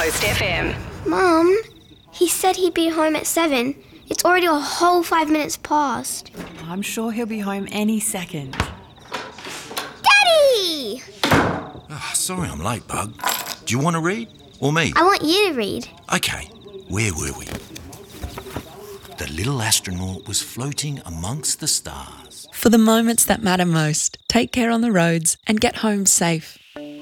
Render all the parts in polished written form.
Coast FM. Mum, he said he'd be home at 7. It's already a whole 5 minutes past. I'm sure he'll be home any second. Daddy! Sorry I'm late, Bug. Do you want to read? Or me? I want you to read. Okay, where were we? The little astronaut was floating amongst the stars. For the moments that matter most, take care on the roads and get home safe.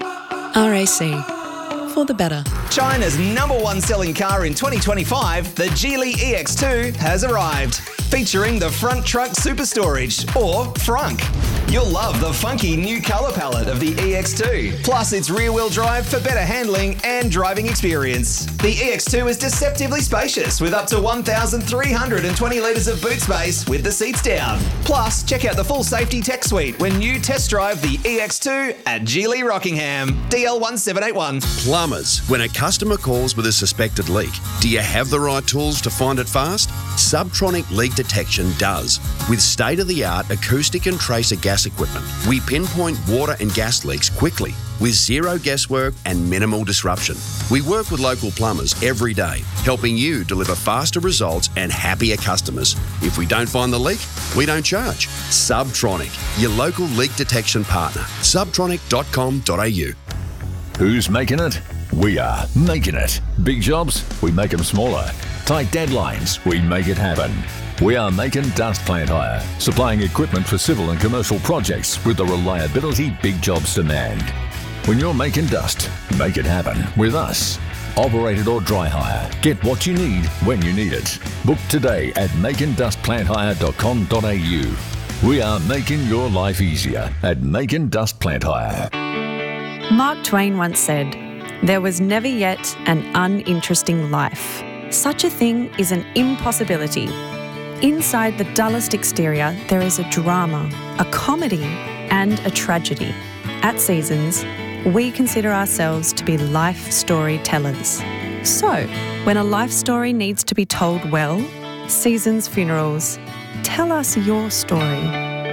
RAC. For the better. China's #1 selling car in 2025, the Geely EX2, has arrived. Featuring the front trunk super storage, or FRUNK. You'll love the funky new colour palette of the EX2. Plus, it's rear-wheel drive for better handling and driving experience. The EX2 is deceptively spacious with up to 1,320 litres of boot space with the seats down. Plus, check out the full safety tech suite when you test drive the EX2 at Geely Rockingham, DL1781. Plumbers, when a customer calls with a suspected leak, do you have the right tools to find it fast? Subtronic Leak Detection does. With state-of-the-art acoustic and tracer gas equipment, we pinpoint water and gas leaks quickly with zero guesswork and minimal disruption. We work with local plumbers every day, helping you deliver faster results and happier customers. If we don't find the leak, we don't charge. Subtronic, your local leak detection partner. Subtronic.com.au. Who's making it? We are making it. Big jobs? We make them smaller. Tight deadlines? We make it happen. We are Making Dust Plant Hire, supplying equipment for civil and commercial projects with the reliability big jobs demand. When you're making dust, make it happen with us. Operated or dry hire. Get what you need when you need it. Book today at makingdustplanthire.com.au. We are making your life easier at Making Dust Plant Hire. Mark Twain once said, "There was never yet an uninteresting life. Such a thing is an impossibility. Inside the dullest exterior, there is a drama, a comedy, and a tragedy. At Seasons, we consider ourselves to be life storytellers. So, when a life story needs to be told well, Seasons Funerals, tell us your story."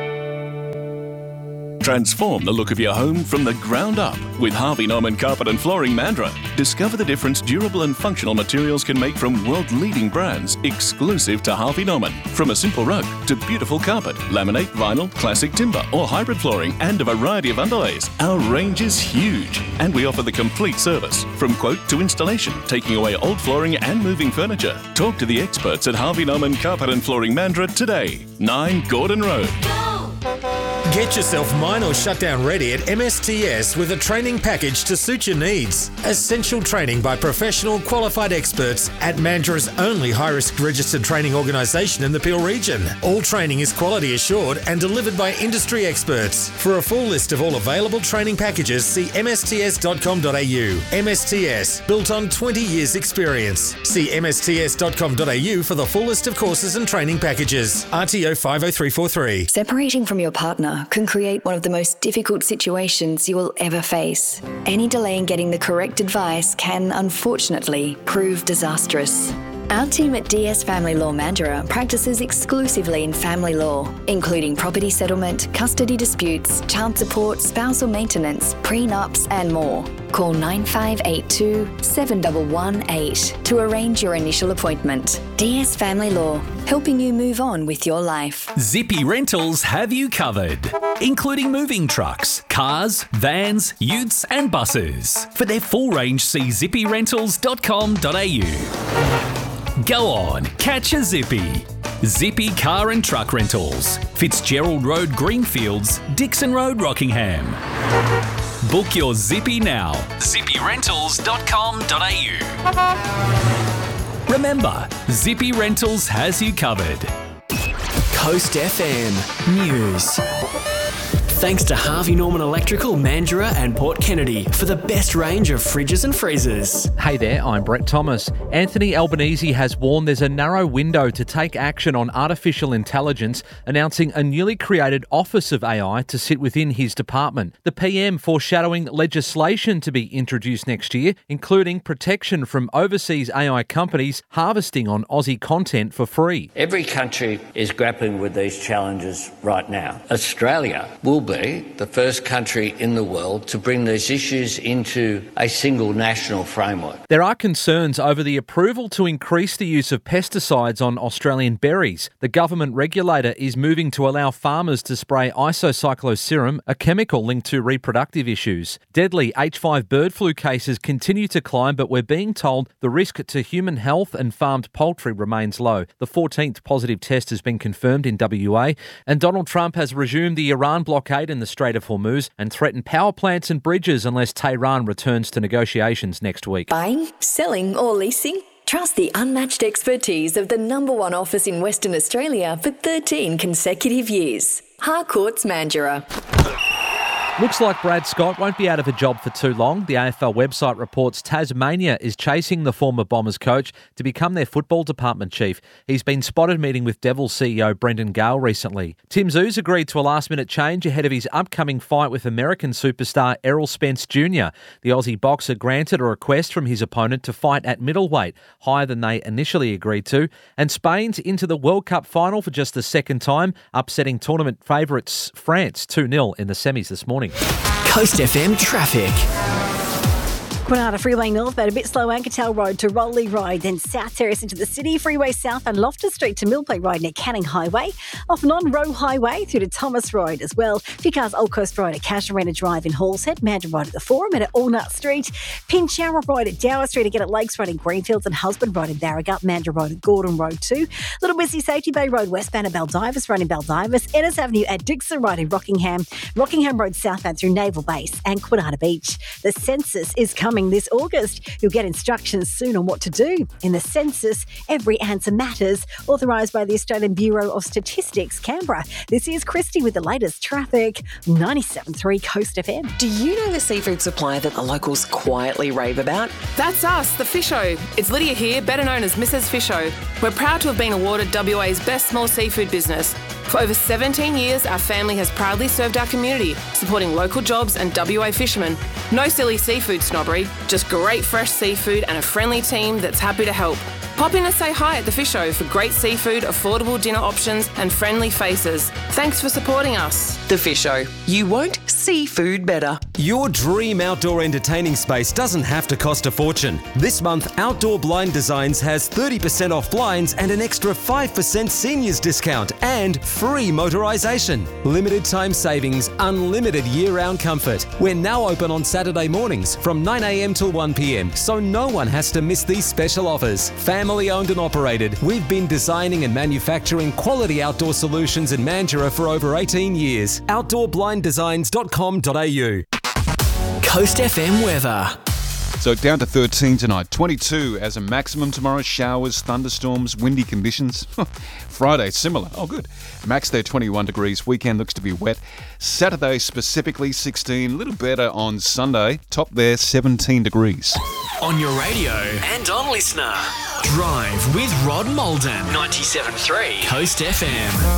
Transform the look of your home from the ground up with Harvey Norman Carpet and Flooring Mandurah. Discover the difference durable and functional materials can make from world-leading brands exclusive to Harvey Norman. From a simple rug to beautiful carpet, laminate, vinyl, classic timber or hybrid flooring and a variety of underlays. Our range is huge and we offer the complete service from quote to installation, taking away old flooring and moving furniture. Talk to the experts at Harvey Norman Carpet and Flooring Mandurah today. 9 Gordon Road. Get yourself mine or shutdown ready at MSTS with a training package to suit your needs. Essential training by professional qualified experts at Mandurah's only high-risk registered training organisation in the Peel region. All training is quality assured and delivered by industry experts. For a full list of all available training packages, see msts.com.au. MSTS, built on 20 years experience. See msts.com.au for the full list of courses and training packages. RTO 50343. Separating from your partner can create one of the most difficult situations you will ever face. Any delay in getting the correct advice can, unfortunately, prove disastrous. Our team at DS Family Law Mandurah practices exclusively in family law, including property settlement, custody disputes, child support, spousal maintenance, prenups and more. Call 9582 7118 to arrange your initial appointment. DS Family Law, helping you move on with your life. Zippy Rentals have you covered, including moving trucks, cars, vans, utes and buses. For their full range, see zippyrentals.com.au. Go on, catch a Zippy. Zippy Car and Truck Rentals, Fitzgerald Road, Greenfields, Dixon Road, Rockingham. Book your Zippy now. zippyrentals.com.au. Remember, Zippy Rentals has you covered. Coast FM News. Thanks to Harvey Norman Electrical, Mandurah and Port Kennedy for the best range of fridges and freezers. Hey there, I'm Brett Thomas. Anthony Albanese has warned there's a narrow window to take action on artificial intelligence, announcing a newly created Office of AI to sit within his department. The PM foreshadowing legislation to be introduced next year, including protection from overseas AI companies harvesting on Aussie content for free. Every country is grappling with these challenges right now. Australia will be the first country in the world to bring these issues into a single national framework. There are concerns over the approval to increase the use of pesticides on Australian berries. The government regulator is moving to allow farmers to spray isocycloserum, a chemical linked to reproductive issues. Deadly H5 bird flu cases continue to climb, but we're being told the risk to human health and farmed poultry remains low. The 14th positive test has been confirmed in WA, and Donald Trump has resumed the Iran blockade in the Strait of Hormuz and threatened power plants and bridges unless Tehran returns to negotiations next week. Buying, selling or leasing? Trust the unmatched expertise of the #1 office in Western Australia for 13 consecutive years. Harcourts Mandurah. Looks like Brad Scott won't be out of a job for too long. The AFL website reports Tasmania is chasing the former Bombers coach to become their football department chief. He's been spotted meeting with Devils CEO Brendan Gale recently. Tim Zoos agreed to a last-minute change ahead of his upcoming fight with American superstar Errol Spence Jr. The Aussie boxer granted a request from his opponent to fight at middleweight, higher than they initially agreed to. And Spain's into the World Cup final for just the second time, upsetting tournament favourites France 2-0 in the semis this morning. Coast FM traffic. Kwinana Freeway northbound, a bit slow Ankertown Road to Rowley Road, then South Terrace into the city, Freeway south and Loftus Street to Millbay Road near Canning Highway, off Non-Row Highway through to Thomas Road as well. Few cars Old Coast Road at Casuarina Drive in Hallshead, Mandurah Road at the Forum and at Allnut Street, Pinchara Road at Dower Street again at Lakes Road in Greenfields and Husband Road in Barragut, Mandurah Road at Gordon Road too. Little Missy Safety Bay Road westbound at Baldivis Road in Baldivis, Ennis Avenue at Dixon Road in Rockingham, Rockingham Road southbound through Naval Base and Kwinana Beach. The census is coming this August. You'll get instructions soon on what to do. In the census, every answer matters. Authorised by the Australian Bureau of Statistics, Canberra. This is Christy with the latest traffic. 97.3 Coast FM. Do you know the seafood supplier that the locals quietly rave about? That's us, the Fisho. It's Lydia here, better known as Mrs. Fisho. We're proud to have been awarded WA's Best Small Seafood Business. For over 17 years, our family has proudly served our community, supporting local jobs and WA fishermen. No silly seafood snobbery, just great fresh seafood and a friendly team that's happy to help. Pop in and say hi at the Fisho for great seafood, affordable dinner options and friendly faces. Thanks for supporting us. The Fisho. You won't see food better. Your dream outdoor entertaining space doesn't have to cost a fortune. This month, Outdoor Blind Designs has 30% off blinds and an extra 5% seniors discount and free motorisation. Limited time savings, unlimited year-round comfort. We're now open on Saturday mornings from 9 a.m. till 1 p.m, so no one has to miss these special offers. Family owned and operated, we've been designing and manufacturing quality outdoor solutions in Mandurah for over 18 years. OutdoorBlindDesigns.com.au. Coast FM weather. So down to 13 tonight, 22 as a maximum tomorrow, showers, thunderstorms, windy conditions. Friday, similar. Oh, good. Max there, 21 degrees. Weekend looks to be wet. Saturday, specifically 16. A little better on Sunday. Top there, 17 degrees. On your radio and on Listener. Drive with Rod Malden. 97.3 Coast FM.